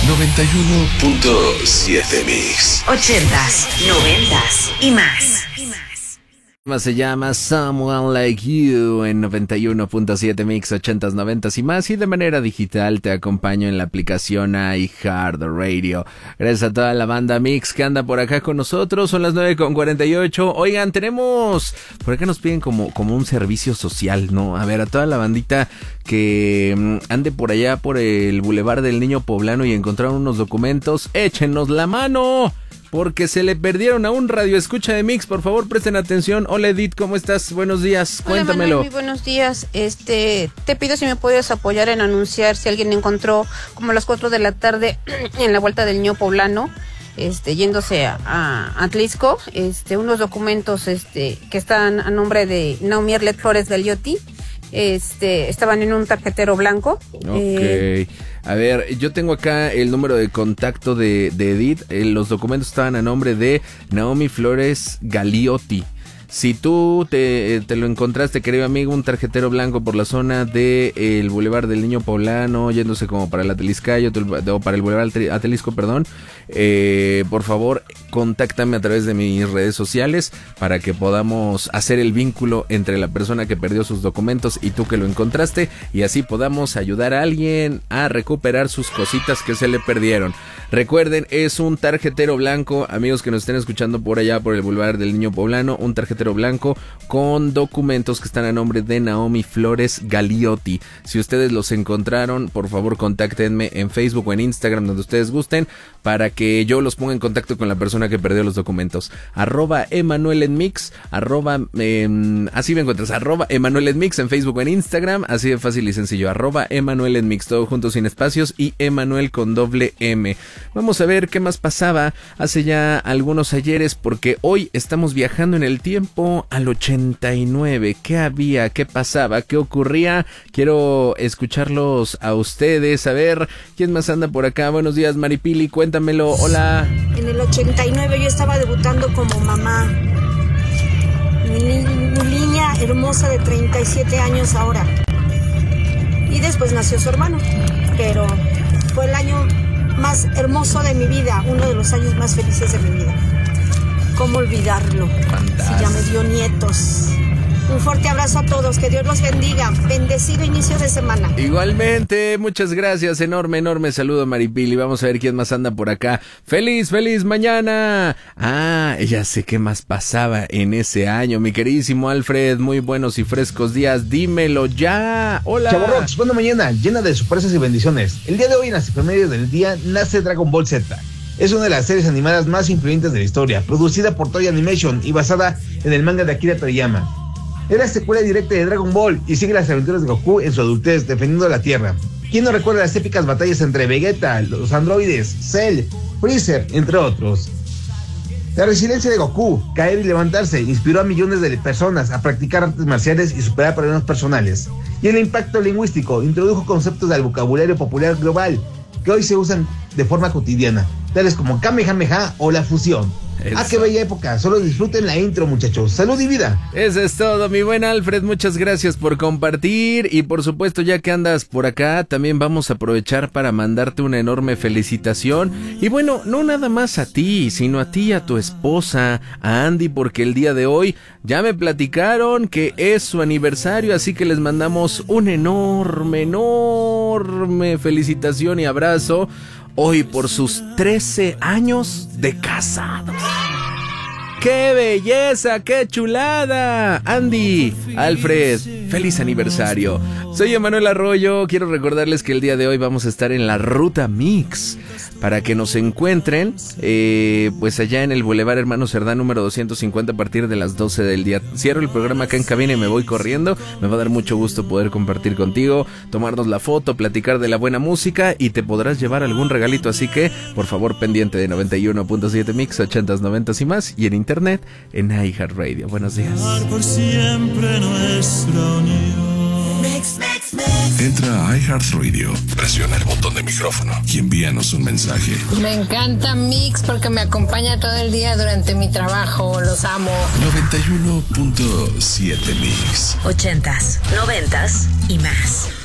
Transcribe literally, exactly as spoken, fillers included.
noventa y uno punto siete Mix. Ochentas, noventas y más. Se llama Someone Like You en noventa y uno punto siete Mix, ochentas, noventas y más, y de manera digital te acompaño en la aplicación iHeartRadio. Gracias a toda la banda Mix que anda por acá con nosotros. Son las nueve con cuarenta y ocho. Oigan, tenemos por acá, nos piden como, como un servicio social, ¿no? A ver, a toda la bandita que mmm, ande por allá por el Boulevard del Niño Poblano y encontraron unos documentos, échenos la mano, porque se le perdieron a un radio escucha de Mix. Por favor, presten atención. Hola, Edith, ¿cómo estás? Buenos días, Hola, cuéntamelo. Manuel, muy buenos días. Este, te pido si me puedes apoyar en anunciar si alguien encontró como a las cuatro de la tarde en la vuelta del Niño Poblano, este, yéndose a, a Atlisco, este, unos documentos, este, que están a nombre de Naomi Arlet Flores Galiotti. Este, estaban en un tarjetero blanco. Ok. Eh, A ver, yo tengo acá el número de contacto de, de Edith. Eh, los documentos estaban a nombre de Naomi Flores Galiotti. Si tú te, te lo encontraste, querido amigo, un tarjetero blanco por la zona del de Boulevard del Niño Poblano, yéndose como para el Ateliscayo, o para el Boulevard Atelisco, perdón, eh, por favor, contáctame a través de mis redes sociales para que podamos hacer el vínculo entre la persona que perdió sus documentos y tú que lo encontraste, y así podamos ayudar a alguien a recuperar sus cositas que se le perdieron. Recuerden, es un tarjetero blanco, amigos que nos estén escuchando por allá por el Boulevard del Niño Poblano, un tarjetero blanco con documentos que están a nombre de Naomi Flores Galiotti. Si ustedes los encontraron, por favor contáctenme en Facebook o en Instagram, donde ustedes gusten, para que yo los ponga en contacto con la persona que perdió los documentos. Arroba Emanuel en Mix, arroba, eh, así me encuentras, arroba Emanuel en Mix en Facebook o en Instagram, así de fácil y sencillo, arroba Emanuel en Mix, todo junto sin espacios, y Emanuel con doble M. Vamos a ver qué más pasaba hace ya algunos ayeres, porque hoy estamos viajando en el tiempo al ochenta y nueve. ¿Qué había? ¿Qué pasaba? ¿Qué ocurría? Quiero escucharlos a ustedes. A ver, ¿quién más anda por acá? Buenos días, Maripili, cuéntamelo. Hola. En el ochenta y nueve yo estaba debutando como mamá. Mi, mi niña hermosa de treinta y siete años ahora. Y después nació su hermano. Pero fue el año más hermoso de mi vida, uno de los años más felices de mi vida. ¿Cómo olvidarlo? Fantástico. Si ya me dio nietos. Un fuerte abrazo a todos, que Dios los bendiga. Bendecido inicio de semana. Igualmente, muchas gracias, enorme, enorme saludo, Maripili. Vamos a ver quién más anda por acá. ¡Feliz, feliz mañana! Ah, ya sé qué más pasaba en ese año, mi queridísimo Alfred. Muy buenos y frescos días, dímelo ya. Hola. Chavorrox, buena mañana, llena de sorpresas y bendiciones. El día de hoy, en las efemérides del día, nace Dragon Ball Z. Es una de las series animadas más influyentes de la historia, producida por Toei Animation y basada en el manga de Akira Toriyama. Es la secuela directa de Dragon Ball y sigue las aventuras de Goku en su adultez, defendiendo la Tierra. ¿Quién no recuerda las épicas batallas entre Vegeta, los androides, Cell, Freezer, entre otros? La resiliencia de Goku, caer y levantarse, inspiró a millones de personas a practicar artes marciales y superar problemas personales. Y el impacto lingüístico introdujo conceptos del vocabulario popular global que hoy se usan de forma cotidiana, tales como Kamehameha o la fusión. Eso. ¡Ah, qué bella época! Solo disfruten la intro, muchachos. ¡Salud y vida! Eso es todo, mi buen Alfred. Muchas gracias por compartir. Y por supuesto, ya que andas por acá, también vamos a aprovechar para mandarte una enorme felicitación. Y bueno, no nada más a ti, sino a ti y a tu esposa, a Andy, porque el día de hoy ya me platicaron que es su aniversario. Así que les mandamos un enorme, enorme felicitación y abrazo. Hoy por sus trece años de casados. ¡Qué belleza! ¡Qué chulada! Andy, Alfred, feliz aniversario. Soy Emanuel Arroyo. Quiero recordarles que el día de hoy vamos a estar en la Ruta Mix, para que nos encuentren eh, pues allá en el Boulevard Hermano Cerdán número doscientos cincuenta a partir de las doce del día. Cierro el programa acá en cabina y me voy corriendo. Me va a dar mucho gusto poder compartir contigo, tomarnos la foto, platicar de la buena música y te podrás llevar algún regalito. Así que, por favor, pendiente de noventa y uno punto siete Mix, ochentas, noventas y más, y en internet en iHeartRadio. Buenos días. Por siempre nuestra unión. Mix, mix, mix. Entra a iHeartRadio, presiona el botón de micrófono y envíanos un mensaje. Me encanta Mix porque me acompaña todo el día durante mi trabajo. Los amo. noventa y uno punto siete Mix. Ochentas, noventas y más.